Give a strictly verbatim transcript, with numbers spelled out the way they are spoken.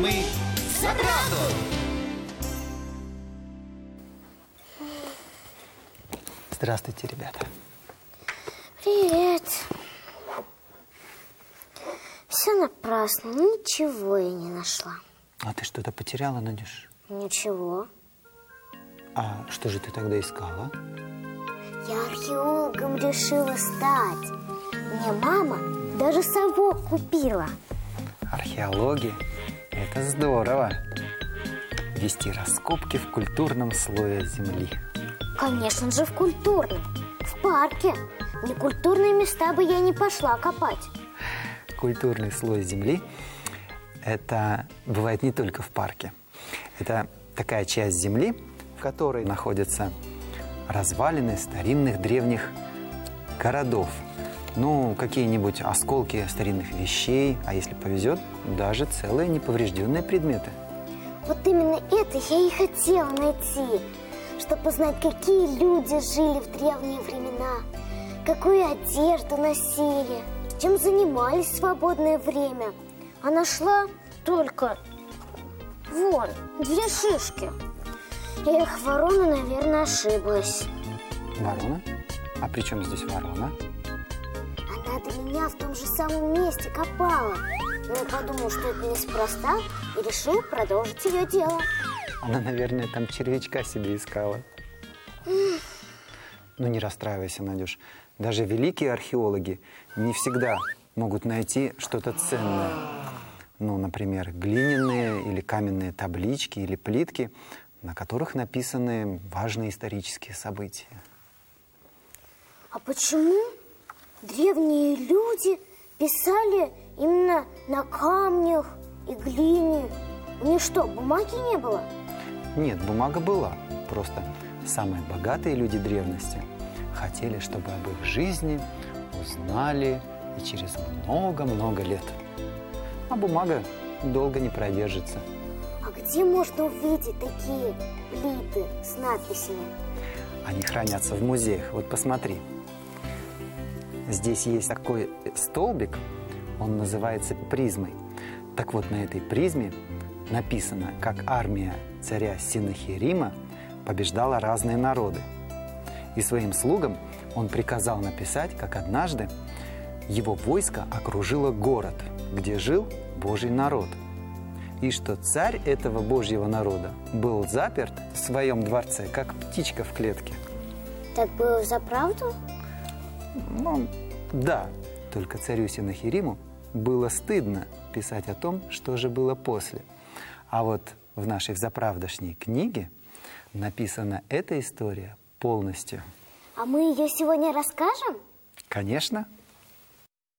мы за правду. Здравствуйте, ребята. Привет. Все напрасно, ничего я не нашла. А ты что-то потеряла, Надюш? Ничего. А что же ты тогда искала? Я археологом решила стать. Мне мама даже совок купила. Археология – это здорово. Вести раскопки в культурном слое земли. Конечно же, в культурном. В парке. В некультурные места бы я не пошла копать. Культурный слой земли – это бывает не только в парке. Это такая часть земли, в которой находятся развалины старинных древних городов. Ну, какие-нибудь осколки старинных вещей, а если повезет, даже целые неповрежденные предметы. Вот именно это я и хотела найти, чтобы узнать, какие люди жили в древние времена, какую одежду носили, чем занимались в свободное время. А нашла только вон, две шишки. Эх, ворона, наверное, ошиблась. Ворона? А при чем здесь ворона? Она до меня в том же самом месте копала. Но я подумал, что это неспроста, и решил продолжить ее дело. Она, наверное, там червячка себе искала. Ну, не расстраивайся, Надюш. Даже великие археологи не всегда могут найти что-то ценное. Ну, например, глиняные или каменные таблички или плитки, на которых написаны важные исторические события. А почему древние люди писали именно на камнях и глине? У них что, бумаги не было? Нет, бумага была. Просто самые богатые люди древности хотели, чтобы об их жизни узнали и через много-много лет. А бумага долго не продержится. А где можно увидеть такие плиты с надписями? Они хранятся в музеях. Вот посмотри. Здесь есть такой столбик, он называется призмой. Так вот, на этой призме написано, как армия царя Синахирима побеждала разные народы. И своим слугам он приказал написать, как однажды его войско окружило город, где жил Божий народ. И что царь этого Божьего народа был заперт в своем дворце, как птичка в клетке. Так было за правду? Ну, да, только царю Синахириму было стыдно писать о том, что же было после. А вот в нашей взаправдошней книге написана эта история полностью. А мы ее сегодня расскажем? Конечно.